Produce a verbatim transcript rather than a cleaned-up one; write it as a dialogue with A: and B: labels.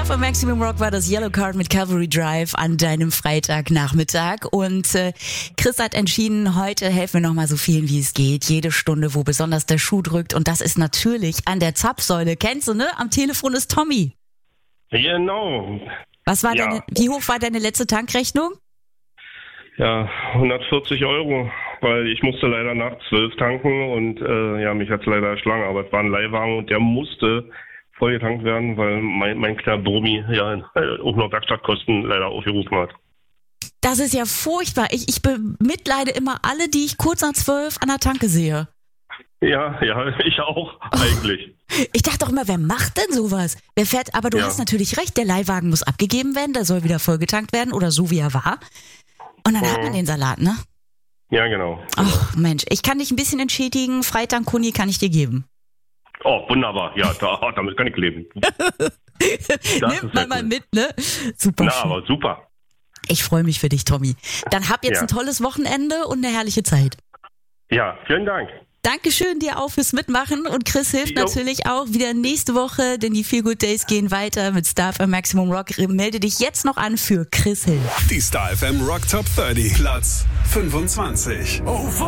A: Star von Maximum Rock war das Yellow Card mit Cavalry Drive an deinem Freitagnachmittag. Und äh, Chris hat entschieden, heute helfen wir nochmal so vielen, wie es geht. Jede Stunde, wo besonders der Schuh drückt. Und das ist natürlich an der Zapfsäule. Kennst du, ne? Am Telefon ist Tommy.
B: Genau.
A: Was war
B: Ja.
A: deine, wie hoch war deine letzte Tankrechnung?
B: Ja, hundertvierzig Euro, weil ich musste leider nach zwölf tanken und äh, ja, mich hat's leider erschlagen, aber es war ein Leihwagen und der musste vollgetankt werden, weil mein, mein kleiner Bromi ja auch noch Werkstattkosten leider aufgerufen hat.
A: Das ist ja furchtbar. Ich, ich bemitleide immer alle, die ich kurz nach zwölf an der Tanke sehe.
B: Ja, ja, ich auch, eigentlich.
A: Ich dachte doch immer, wer macht denn sowas? Wer fährt, aber du
B: Ja.
A: hast natürlich recht, der Leihwagen muss abgegeben werden, der soll wieder vollgetankt werden oder so wie er war. Und dann hat man den Salat, ne?
B: Ja, genau.
A: Ach Mensch, ich kann dich ein bisschen entschädigen, Freitag Kuni kann ich dir geben.
B: Oh, wunderbar. Ja, da, damit kann ich leben.
A: Nimmt man mal mit, ne? Super
B: Na,
A: schön.
B: aber super.
A: Ich freue mich für dich, Tommy. Dann hab jetzt
B: Ja.
A: ein tolles Wochenende und eine herrliche Zeit.
B: Ja, vielen Dank.
A: Dankeschön dir auch fürs Mitmachen und Chris hilft
B: Jo.
A: natürlich auch wieder nächste Woche, denn die Feel Good Days gehen weiter mit Star F M Maximum Rock. Melde dich jetzt noch an für Chris Hilf.
C: Die Star F M Rock Top dreißig, Platz fünfundzwanzig.